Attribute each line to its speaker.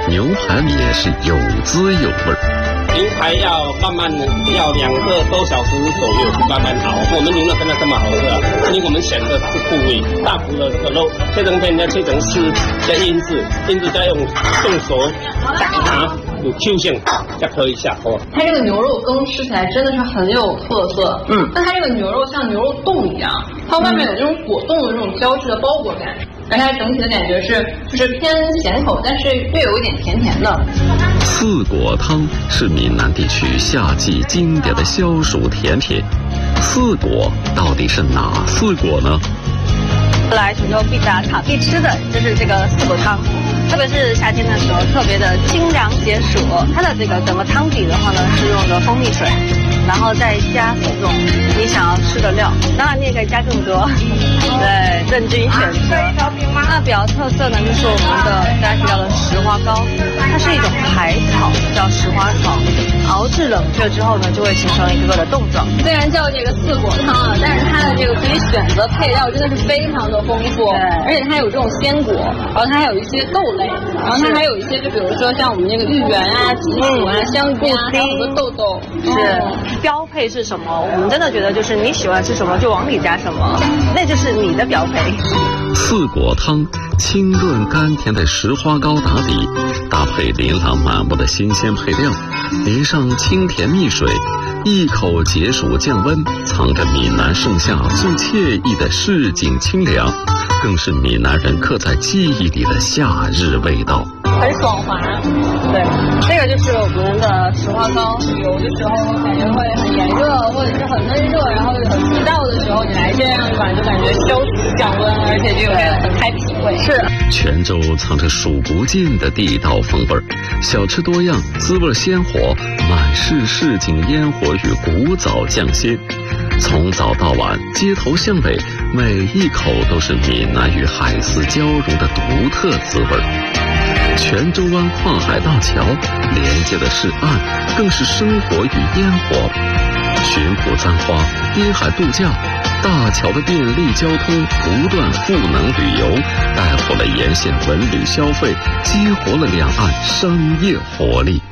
Speaker 1: 牛排也是有滋有味。
Speaker 2: 牛排要慢慢的，要2个多小时左右去慢慢熬。我们牛肉真的这么好吃啊！因为我们选的是部位，大骨的肉切成片，再切成丝，再腌制，再用手打它，有 Q 性，再喝一下哦。
Speaker 3: 它这个牛肉羹吃起来真的是很有特色，但它这个牛肉像牛肉冻一样，它外面有这种果冻的这种胶质的包裹感。而它整体的感觉是，就是偏咸口，但是略有一点甜甜的。
Speaker 1: 四果汤是闽南地区夏季经典的消暑甜品。四果到底是哪4果呢？
Speaker 4: 来泉州必打卡必吃的就是这个四果汤，特别是夏天的时候，特别的清凉解暑。它的这个整个汤底的话呢，是用的蜂蜜水，然后再加4种你想要吃的料，当然你也可以加更多，对，任君选择。那比较特色呢，就是我们的大家提到的石花糕，它是一种海草，叫石花草，熬制冷却之后呢，就会形成一个个的冻状。
Speaker 3: 虽然叫这个四果汤啊，但是它的这个可以选择配料真的是非常的丰富，而且它有这种鲜果，然后它还有一些豆类，然后它还有一些就比如说像我们这个芋圆啊、紫薯啊、香菇啊，还有很多豆豆。
Speaker 4: 是标配是什么？我们真的觉得就是你喜欢吃什么就往里加什么，那就是你的标配。
Speaker 1: 四果汤清润甘甜的石花糕打底，搭配琳琅满目的新鲜配料，淋上清甜蜜水，一口解暑降温，藏着闽南盛夏最惬意的市井清凉，更是闽南人刻在记忆里的夏日味道。
Speaker 3: 很爽滑，
Speaker 4: 对，这个就是我们的石花糕。有的时候感觉会很炎热，或者是很闷热，然后很急躁的时候，你来这样一碗就感觉消暑降温，而且就会很开脾胃。 是。
Speaker 1: 泉州藏着数不尽的地道风味，小吃多样，滋味鲜活，满是市井烟火与古早匠心。从早到晚，街头巷尾，每一口都是闽南与海丝交融的独特滋味。泉州湾跨海大桥连接的是岸，更是生活与烟火。巡捕簪花，滨海度假，大桥的便利交通不断赋能旅游，带火了沿线文旅消费，激活了两岸商业活力。